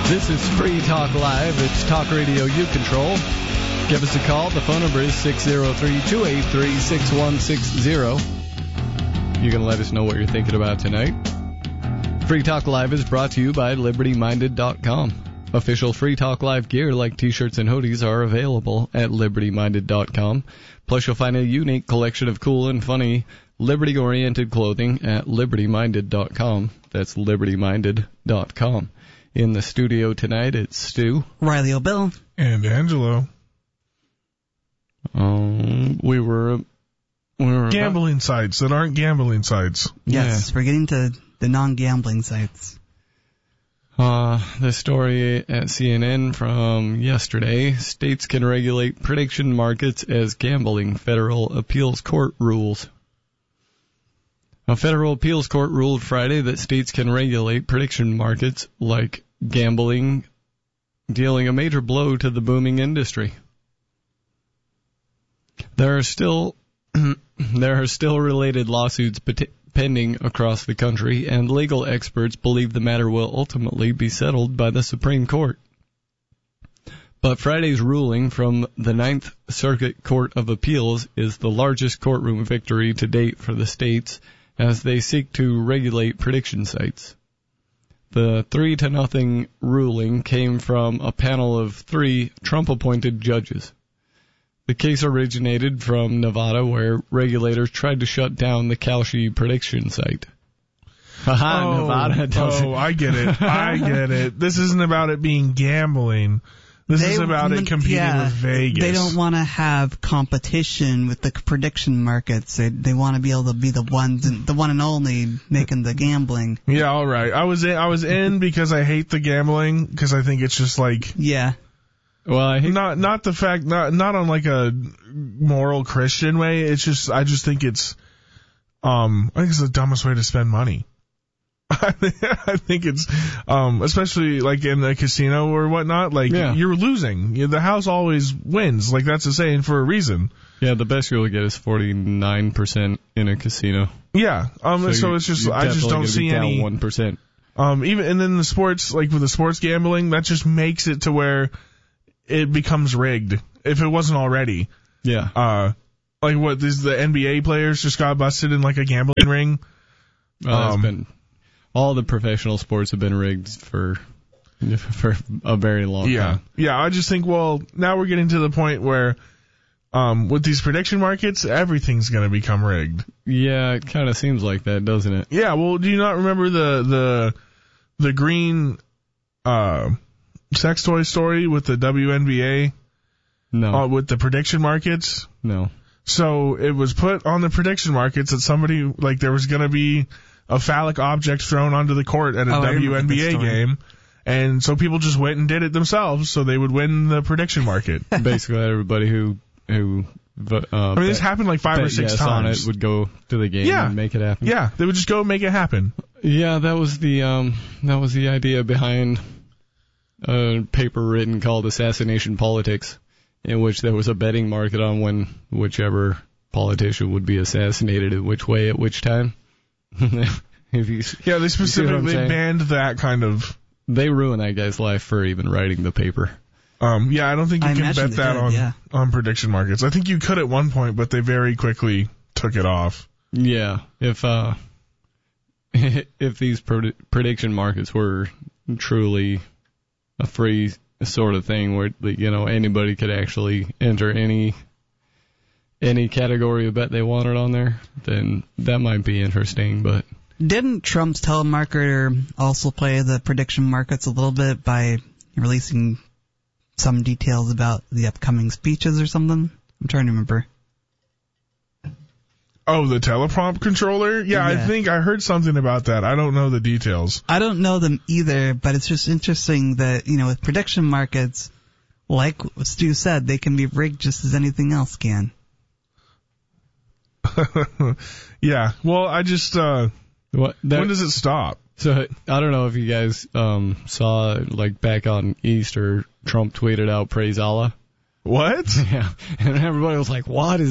This is Free Talk Live. It's talk radio you control. Give us a call. The phone number is 603-283-6160. You can let us know what you're thinking about tonight. Free Talk Live is brought to you by LibertyMinded.com. Official Free Talk Live gear like t-shirts and hoodies are available at LibertyMinded.com. Plus, you'll find a unique collection of cool and funny liberty-oriented clothing at LibertyMinded.com. That's LibertyMinded.com. In the studio tonight, it's Stu, Riley O'Bill, and Angelo. We were gambling sites that aren't gambling sites. Yes, we're getting to the non-gambling sites. The story at CNN from yesterday: states can regulate prediction markets as gambling. Federal appeals court rules. A federal appeals court ruled Friday that states can regulate prediction markets like gambling, dealing a major blow to the booming industry. There are still related lawsuits pending across the country, and legal experts believe the matter will ultimately be settled by the Supreme Court. But Friday's ruling from the Ninth Circuit Court of Appeals is the largest courtroom victory to date for the states as they seek to regulate prediction sites. The 3-0 ruling came from a panel of 3 Trump-appointed judges. The case originated from Nevada, where regulators tried to shut down the Kalshi prediction site. Nevada doesn't. Oh, I get it. This isn't about it being gambling. This is about it competing with Vegas. They don't want to have competition with the prediction markets. They want to be able to be the one and only making the gambling. Yeah, all right. I was in because I hate the gambling, because I think it's just like, yeah. Well, I hate not the fact, not on like a moral Christian way. It's just, I just think it's the dumbest way to spend money. I think it's, especially like in a casino or whatnot, like you're losing. The house always wins. Like, that's a saying for a reason. Yeah, the best you'll get is 49% in a casino. Yeah. So it's just, I just don't see any 1%. Even, and then the sports, like with the sports gambling, that just makes it to where it becomes rigged, if it wasn't already. Yeah. Like what, the NBA players just got busted in like a gambling ring. Well, all the professional sports have been rigged for a very long time. Yeah, I just think, well, now we're getting to the point where with these prediction markets, everything's going to become rigged. Yeah, it kind of seems like that, doesn't it? Yeah, well, do you not remember the green sex toy story with the WNBA? No. With the prediction markets? No. So it was put on the prediction markets that somebody, like, there was going to be a phallic object thrown onto the court at a WNBA game. And so people just went and did it themselves so they would win the prediction market. Basically, everybody who this happened like 5 or 6 times. On it would go to the game and make it happen. Yeah, they would just go and make it happen. Yeah, that was the idea behind a paper written called Assassination Politics, in which there was a betting market on whichever politician would be assassinated in which way at which time. They specifically banned that kind of. They ruined that guy's life for even writing the paper. I don't think you can bet that on prediction markets. I think you could at one point, but they very quickly took it off. Yeah, if these prediction markets were truly a free sort of thing where anybody could actually enter any category of bet they wanted on there, then that might be interesting. But didn't Trump's telemarketer also play the prediction markets a little bit by releasing some details about the upcoming speeches or something? I'm trying to remember. Oh, the teleprompt controller? Yeah, I think I heard something about that. I don't know the details. I don't know them either, but it's just interesting that, with prediction markets, like Stu said, they can be rigged just as anything else can. Yeah, well, I just, when does it stop? So, I don't know if you guys saw, like, back on Easter, Trump tweeted out, "Praise Allah." What? Yeah, and everybody was like, what is